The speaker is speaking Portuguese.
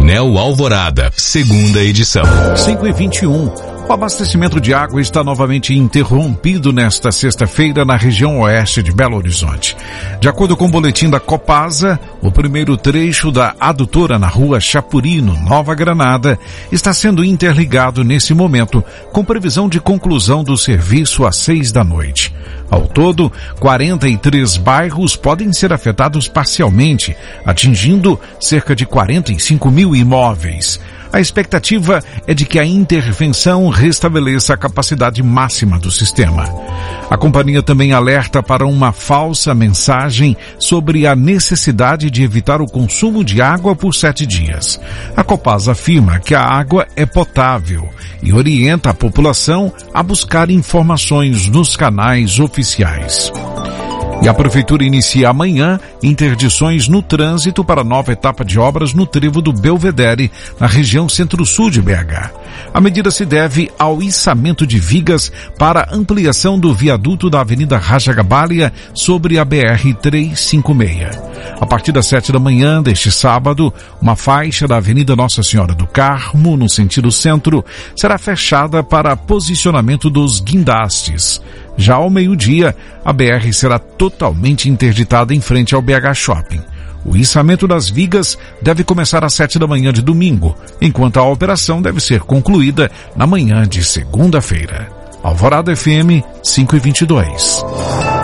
Enel Alvorada, segunda edição. 5h21. O abastecimento de água está novamente interrompido nesta sexta-feira na região oeste de Belo Horizonte. De acordo com o boletim da Copasa, o primeiro trecho da adutora na rua Chapurino, Nova Granada, está sendo interligado nesse momento, com previsão de conclusão do serviço às 6 da noite. Ao todo, 43 bairros podem ser afetados parcialmente, atingindo cerca de 45 mil imóveis. A expectativa é de que a intervenção restabeleça a capacidade máxima do sistema. A companhia também alerta para uma falsa mensagem sobre a necessidade de evitar o consumo de água por 7 dias. A Copasa afirma que a água é potável e orienta a população a buscar informações nos canais oficiais. E a Prefeitura inicia amanhã interdições no trânsito para a nova etapa de obras no trevo do Belvedere, na região centro-sul de BH. A medida se deve ao içamento de vigas para ampliação do viaduto da Avenida Rajagabalha sobre a BR-356. A partir das 7 da manhã deste sábado, uma faixa da Avenida Nossa Senhora do Carmo, no sentido centro, será fechada para posicionamento dos guindastes. Já ao meio-dia, a BR será totalmente interditada em frente ao BH Shopping. O içamento das vigas deve começar às 7 da manhã de domingo, enquanto a operação deve ser concluída na manhã de segunda-feira. Alvorada FM 5h22.